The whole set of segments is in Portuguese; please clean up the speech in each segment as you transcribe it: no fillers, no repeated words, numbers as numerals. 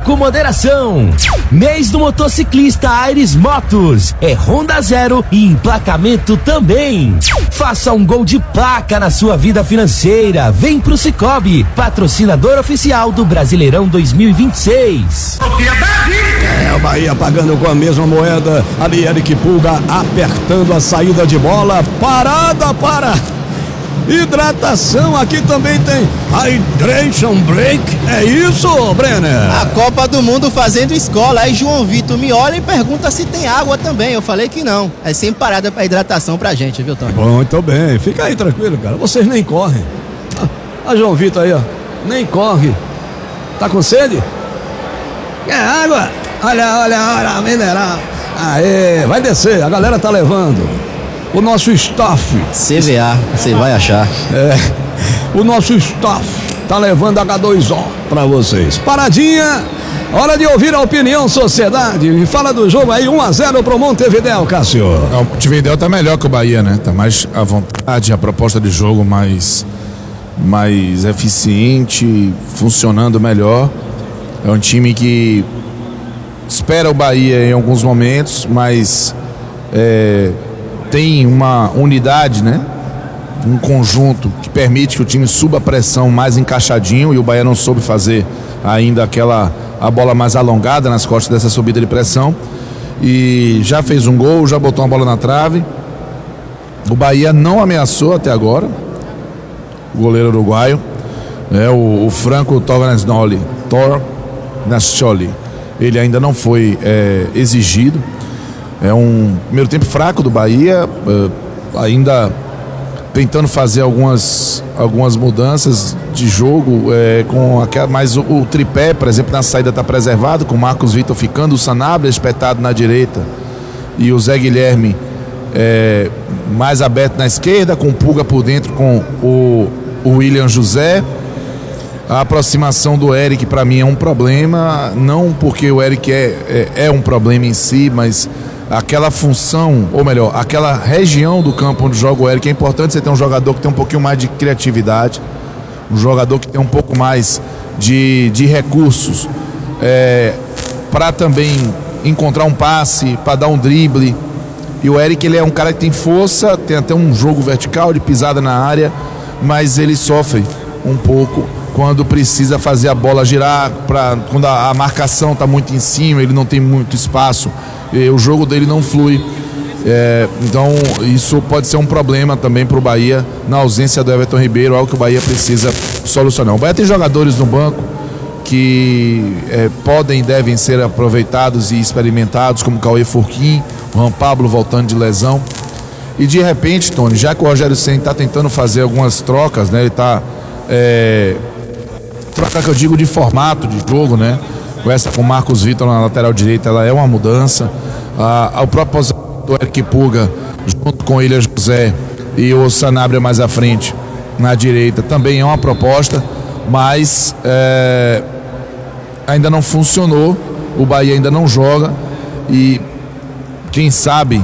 com moderação. Mês do motociclista Aires Motos. É Honda Zero e emplacamento também. Faça um gol de placa na sua vida financeira. Vem pro Cicobi, patrocinador oficial do Brasileirão 2026. O Bahia pagando com a mesma moeda. Ali Eric Pulga apertando a saída de bola. Parada para hidratação. Aqui também tem hydration break. É isso, Brenner? A Copa do Mundo fazendo escola. Aí João Vitor me olha e pergunta se tem água também. Eu falei que não. É sem parada para hidratação pra gente, viu, Tony? Muito bem. Fica aí tranquilo, cara. Vocês nem correm. João Vitor aí, ó. Nem corre. Tá com sede? Quer água? Olha, mineral. Aê, vai descer, a galera tá levando. O nosso staff. CVA, você vai achar. O nosso staff tá levando H2O pra vocês. Paradinha, hora de ouvir a opinião sociedade. Me fala do jogo aí, 1-0 pro Montevidéu, Cássio. O Montevidéu tá melhor que o Bahia, né? Tá mais à vontade, a proposta de jogo mais eficiente, funcionando melhor. É um time que espera o Bahia em alguns momentos, mas tem uma unidade, né? Um conjunto que permite que o time suba a pressão mais encaixadinho, e o Bahia não soube fazer ainda a bola mais alongada nas costas dessa subida de pressão, e já fez um gol, já botou uma bola na trave. O Bahia não ameaçou até agora o goleiro uruguaio, o Franco Tornascioli, ele ainda não foi exigido. É um primeiro tempo fraco do Bahia, ainda tentando fazer algumas mudanças de jogo, mas o tripé, por exemplo, na saída está preservado, com o Marcos Vitor ficando, o Sanabria espetado na direita e o Zé Guilherme mais aberto na esquerda, com o Pulga por dentro, com o William José. A aproximação do Eric para mim é um problema, não porque o Eric é um problema em si, mas aquela função, ou melhor, aquela região do campo onde joga o Eric, é importante você ter um jogador que tem um pouquinho mais de criatividade, um jogador que tem um pouco mais de recursos para também encontrar um passe, para dar um drible. E o Eric, ele é um cara que tem força, tem até um jogo vertical de pisada na área, mas ele sofre um pouco quando precisa fazer a bola girar, quando a marcação está muito em cima, ele não tem muito espaço, o jogo dele não flui. Então isso pode ser um problema também para o Bahia, na ausência do Everton Ribeiro, algo que o Bahia precisa solucionar. O Bahia tem jogadores no banco que podem e devem ser aproveitados e experimentados, como o Cauê Furquim, o Juan Pablo voltando de lesão. E de repente, Tony, já que o Rogério Ceni está tentando fazer algumas trocas, né? Ele está troca que eu digo de formato de jogo, né? Com o Marcos Vitor na lateral direita, ela é uma mudança. O próprio do Eric Pulga, junto com o William José e o Sanabria mais à frente na direita, também é uma proposta, mas ainda não funcionou. O Bahia ainda não joga, e quem sabe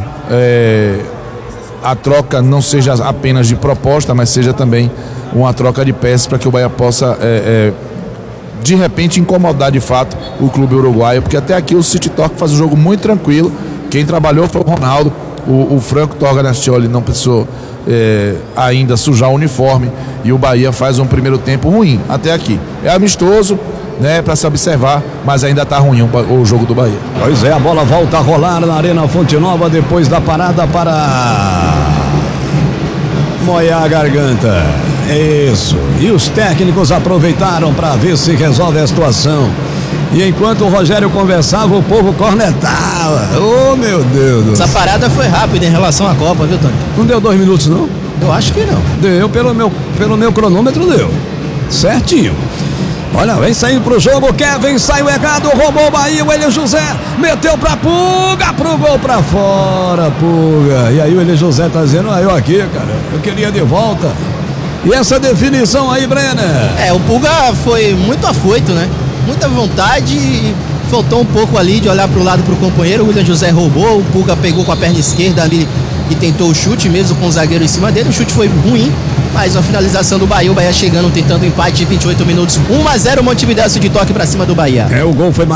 a troca não seja apenas de proposta, mas seja também uma troca de peças para que o Bahia possa de repente incomodar de fato o clube uruguaio, porque até aqui o City Torque faz um jogo muito tranquilo. Quem trabalhou foi o Ronaldo. O Franco Tornascioli não precisou ainda sujar o uniforme, e o Bahia faz um primeiro tempo ruim até aqui. É amistoso, né, para se observar, mas ainda está ruim o jogo do Bahia. Pois é, a bola volta a rolar na Arena Fonte Nova depois da parada para molhar a garganta. Isso. E os técnicos aproveitaram para ver se resolve a situação. E enquanto o Rogério conversava, o povo cornetava. Oh, meu Deus. Essa parada foi rápida em relação à Copa, viu, Tony? Não deu 2 minutos, não? Eu acho que não. Deu, pelo meu cronômetro deu. Certinho. Olha, vem saindo pro jogo, Kevin saiu errado, roubou o Bahia, o William José meteu pra Pulga, pro gol pra fora, Pulga. E aí o William José tá dizendo, eu aqui, cara, eu queria de volta. E essa definição aí, Brenner? O Pulga foi muito afoito, né? Muita vontade, faltou um pouco ali de olhar pro lado pro companheiro. O William José roubou, o Pulga pegou com a perna esquerda ali e tentou o chute, mesmo com o zagueiro em cima dele. O chute foi ruim, mas a finalização do Bahia, o Bahia chegando, tentando o empate de 28 minutos. 1-0, Montevidéu City Torque pra cima do Bahia. O gol foi